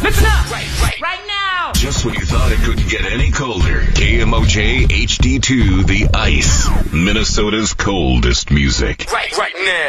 Listen up! Right now! Just when you thought it couldn't get any colder, KMOJ HD2 The Ice, Minnesota's coldest music. Right now!